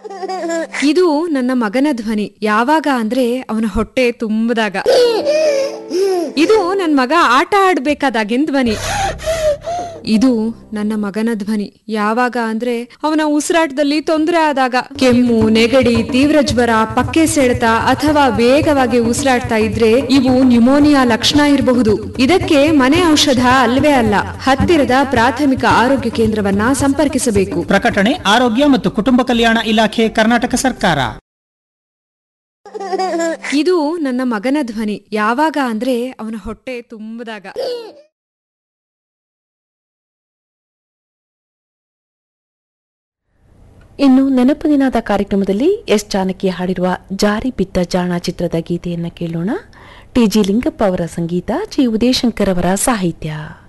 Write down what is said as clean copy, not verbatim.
ಇದು ನನ್ನ ಮಗನ ಧ್ವನಿ. ಯಾವಾಗ ಅಂದ್ರೆ ಅವನ ಹೊಟ್ಟೆ ತುಂಬದಾಗ. ಇದು ನನ್ನ ಮಗ ಆಟ ಆಡ್ಬೇಕಾದಾಗಿನ ಧ್ವನಿ. ಇದು ನನ್ನ ಮಗನ ಧ್ವನಿ. ಯಾವಾಗ ಅಂದ್ರೆ ಅವನ ಉಸಿರಾಟದಲ್ಲಿ ತೊಂದರೆ ಆದಾಗ, ಕೆಮ್ಮು, ನೆಗಡಿ, ತೀವ್ರ ಜ್ವರ, ಪಕ್ಕೆ ಸೆಳೆತ ಅಥವಾ ವೇಗವಾಗಿ ಉಸಿರಾಡ್ತಾ ಇದ್ರೆ ಇವು ನ್ಯುಮೋನಿಯಾ ಲಕ್ಷಣ ಇರಬಹುದು. ಇದಕ್ಕೆ ಮನೆ ಔಷಧ ಅಲ್ವೇ ಅಲ್ಲ, ಹತ್ತಿರದ ಪ್ರಾಥಮಿಕ ಆರೋಗ್ಯ ಕೇಂದ್ರವನ್ನ ಸಂಪರ್ಕಿಸಬೇಕು. ಪ್ರಕಟಣೆ ಆರೋಗ್ಯ ಮತ್ತು ಕುಟುಂಬ ಕಲ್ಯಾಣ ಇಲಾಖೆ, ಕರ್ನಾಟಕ ಸರ್ಕಾರ. ಇದು ನನ್ನ ಮಗನ ಧ್ವನಿ. ಯಾವಾಗ ಅಂದ್ರೆ ಅವನ ಹೊಟ್ಟೆ ತುಂಬದಾಗ. ಇನ್ನು ನೆನಪು ದಿನದ ಕಾರ್ಯಕ್ರಮದಲ್ಲಿ ಎಸ್ ಜಾನಕಿ ಹಾಡಿರುವ ಜಾರಿ ಬಿದ್ದ ಜಾಣ ಚಿತ್ರದ ಗೀತೆಯನ್ನು ಕೇಳೋಣ. ಟಿ ಜಿ ಲಿಂಗಪ್ಪ ಅವರ ಸಂಗೀತ, ಜಿ ಉದಯಶಂಕರ್ ಅವರ ಸಾಹಿತ್ಯ.